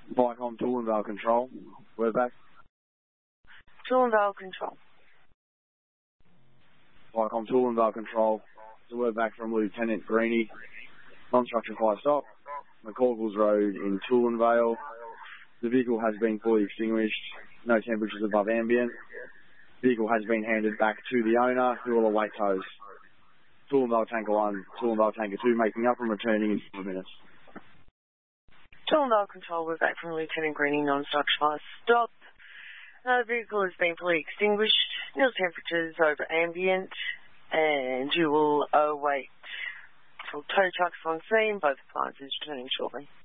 Vicom Toowoomba Control. We're back. Toowoomba Control. Vicom Toowoomba Control. So we're back from Lieutenant Greeny. Non-structure fire stop. McCorkles Road in Toowoomba. The vehicle has been fully extinguished. No temperatures above ambient. Vehicle has been handed back to the owner, who will await tows. Toowoomba Tanker 1, Toowoomba Tanker 2 making up and returning in 4 minutes. Toowoomba Control, we're back from Lieutenant Greeny, non-structure fire stop. The vehicle has been fully extinguished, nil temperatures over ambient, and you will await till tow trucks on scene, both appliances returning shortly.